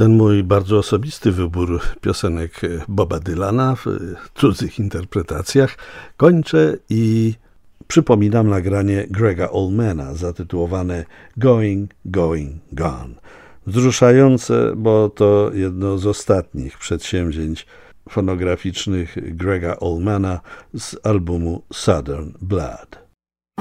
Ten mój bardzo osobisty wybór piosenek Boba Dylana w cudzych interpretacjach kończę i przypominam nagranie Grega Allmana zatytułowane Going, Going, Gone. Wzruszające, bo to jedno z ostatnich przedsięwzięć fonograficznych Grega Allmana z albumu Southern Blood.